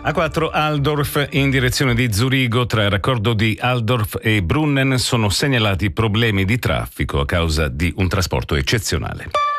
A4 Altdorf in direzione di Zurigo, tra il raccordo di Altdorf e Brunnen sono segnalati problemi di traffico a causa di un trasporto eccezionale.